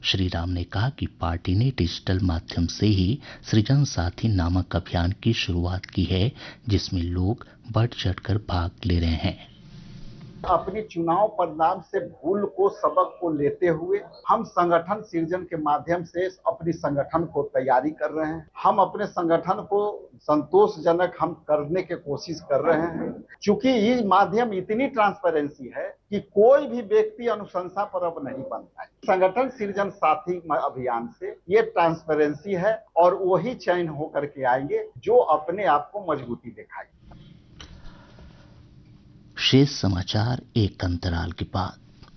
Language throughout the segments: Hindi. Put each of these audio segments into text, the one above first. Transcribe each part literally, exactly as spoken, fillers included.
श्री राम ने कहा कि पार्टी ने डिजिटल माध्यम से ही सृजन साथी नामक अभियान की शुरुआत की है, जिसमें लोग बढ़ चढ़कर भाग ले रहे हैं। अपनी चुनाव परिणाम से भूल को सबक को लेते हुए हम संगठन सृजन के माध्यम से अपनी संगठन को तैयारी कर रहे हैं। हम अपने संगठन को संतोषजनक हम करने की कोशिश कर रहे हैं। चूंकि ये माध्यम इतनी ट्रांसपेरेंसी है कि कोई भी व्यक्ति अनुशंसा पर अब नहीं बनता है। संगठन सृजन साथी अभियान से ये ट्रांसपेरेंसी है और वही चयन होकर के आएंगे जो अपने आप को मजबूती दिखाएंगे। शेष समाचार एक अंतराल के बाद।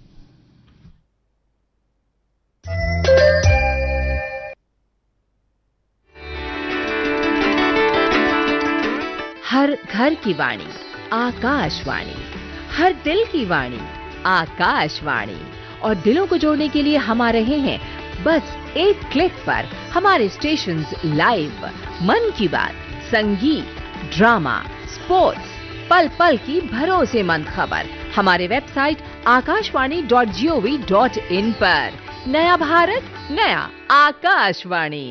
हर घर की वाणी आकाशवाणी, हर दिल की वाणी आकाशवाणी। और दिलों को जोड़ने के लिए हम आ रहे हैं बस एक क्लिक पर। हमारे स्टेशंस लाइव, मन की बात, संगीत, ड्रामा, स्पोर्ट्स, पल पल की भरोसेमंद खबर हमारे website Akashvani dot G O V dot in पर। नया भारत, नया आकाशवाणी।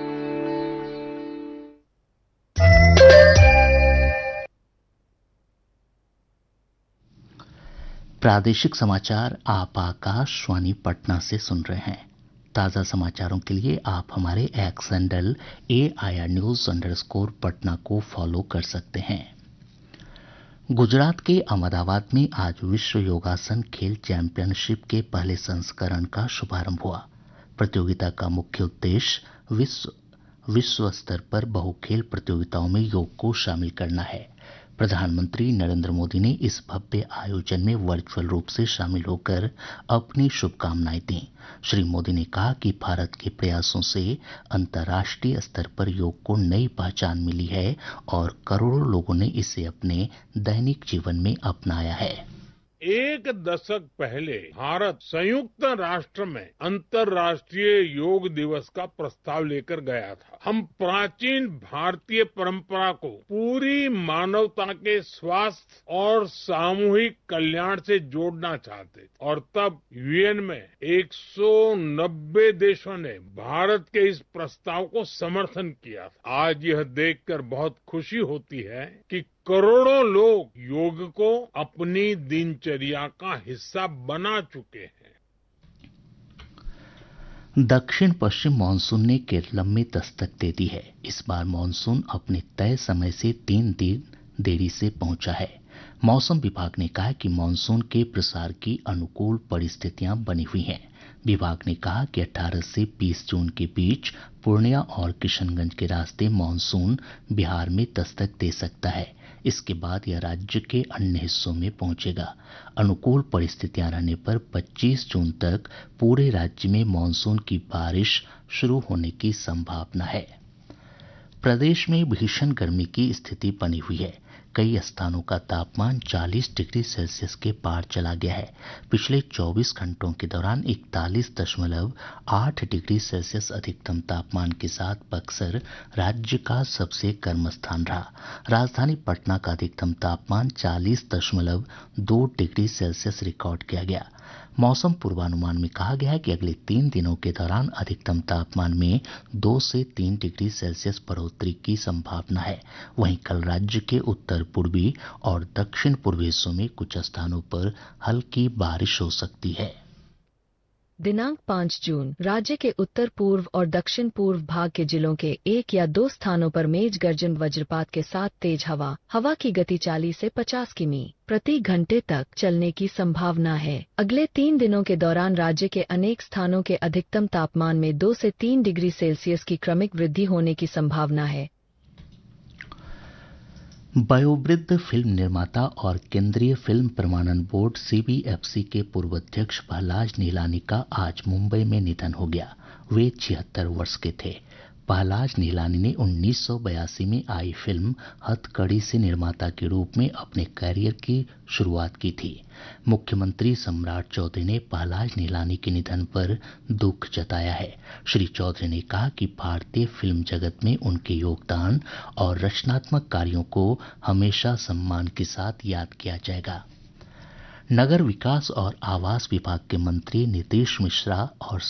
प्रादेशिक समाचार आप आकाशवाणी पटना से सुन रहे हैं। ताज़ा समाचारों के लिए आप हमारे x handle A I R news underscore Patna को फॉलो कर सकते हैं। गुजरात के अहमदाबाद में आज विश्व योगासन खेल चैंपियनशिप के पहले संस्करण का शुभारंभ हुआ। प्रतियोगिता का मुख्य उद्देश्य विश्व विश्व स्तर पर बहुखेल प्रतियोगिताओं में योग को शामिल करना है। प्रधानमंत्री नरेंद्र मोदी ने इस भव्य आयोजन में वर्चुअल रूप से शामिल होकर अपनी शुभकामनाएं दी। श्री मोदी ने कहा कि भारत के प्रयासों से अंतर्राष्ट्रीय स्तर पर योग को नई पहचान मिली है और करोड़ों लोगों ने इसे अपने दैनिक जीवन में अपनाया है। एक दशक पहले भारत संयुक्त राष्ट्र में अंतर्राष्ट्रीय योग दिवस का प्रस्ताव लेकर गया था। हम प्राचीन भारतीय परंपरा को पूरी मानवता के स्वास्थ्य और सामूहिक कल्याण से जोड़ना चाहते थे और तब यू एन में एक सौ नब्बे देशों ने भारत के इस प्रस्ताव को समर्थन किया था। आज यह देखकर बहुत खुशी होती है कि करोड़ों लोग योग को अपनी दिनचर्या का हिस्सा बना चुके हैं। दक्षिण पश्चिम मानसून ने केरल में दस्तक दे दी है। इस बार मानसून अपने तय समय से तीन दिन देरी से पहुंचा है। मौसम विभाग ने कहा कि मानसून के प्रसार की अनुकूल परिस्थितियां बनी हुई हैं। विभाग ने कहा कि अठारह से बीस जून के बीच पूर्णिया और किशनगंज के रास्ते मानसून बिहार में दस्तक दे सकता है। इसके बाद यह राज्य के अन्य हिस्सों में पहुंचेगा। अनुकूल परिस्थितियां रहने पर पच्चीस जून तक पूरे राज्य में मानसून की बारिश शुरू होने की संभावना है। प्रदेश में भीषण गर्मी की स्थिति बनी हुई है। कई स्थानों का तापमान चालीस डिग्री सेल्सियस के पार चला गया है। पिछले चौबीस घंटों के दौरान इकतालीस दशमलव आठ डिग्री सेल्सियस अधिकतम तापमान के साथ बक्सर राज्य का सबसे गर्म स्थान रहा। राजधानी पटना का अधिकतम तापमान चालीस दशमलव दो डिग्री सेल्सियस रिकॉर्ड किया गया। मौसम पूर्वानुमान में कहा गया है कि अगले तीन दिनों के दौरान अधिकतम तापमान में दो से तीन डिग्री सेल्सियस बढ़ोतरी की संभावना है। वहीं कल राज्य के उत्तर पूर्वी और दक्षिण पूर्वी हिस्सों में कुछ स्थानों पर हल्की बारिश हो सकती है। दिनांक पाँच जून राज्य के उत्तर पूर्व और दक्षिण पूर्व भाग के जिलों के एक या दो स्थानों पर मेघ गर्जन वज्रपात के साथ तेज हवा हवा की गति चालीस से पचास किमी प्रति घंटे तक चलने की संभावना है। अगले तीन दिनों के दौरान राज्य के अनेक स्थानों के अधिकतम तापमान में दो से तीन डिग्री सेल्सियस की क्रमिक वृद्धि होने की संभावना है। वयोवृद्ध फिल्म निर्माता और केंद्रीय फिल्म प्रमाणन board C B F C के पूर्व अध्यक्ष पहलाज निहलानी का आज मुंबई में निधन हो गया। वे छिहत्तर वर्ष के थे। पहलाज निहलानी ने उन्नीस सौ बयासी में आई फिल्म हथकड़ी से निर्माता के रूप में अपने कैरियर की शुरुआत की थी। मुख्यमंत्री सम्राट चौधरी ने पहलाज निहलानी के निधन पर दुख जताया है। श्री चौधरी ने कहा कि भारतीय फिल्म जगत में उनके योगदान और रचनात्मक कार्यों को हमेशा सम्मान के साथ याद किया जाएगा। नगर विकास और आवास विभाग के मंत्री नीतीश मिश्रा और